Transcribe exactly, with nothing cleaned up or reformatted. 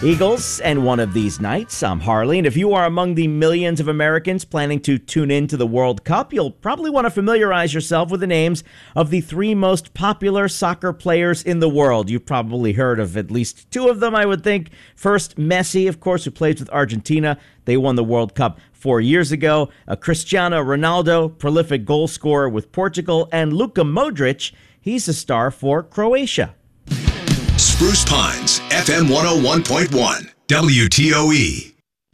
Eagles, and one of these nights, I'm Harley, and if you are among the millions of Americans planning to tune in to the World Cup, you'll probably want to familiarize yourself with the names of the three most popular soccer players in the world. You've probably heard of at least two of them, I would think. First, Messi, of course, who plays with Argentina. They won the World Cup four years ago. Uh, Cristiano Ronaldo, prolific goal scorer with Portugal, and Luka Modric, he's a star for Croatia. Spruce Pines, F M one oh one point one, W T O E.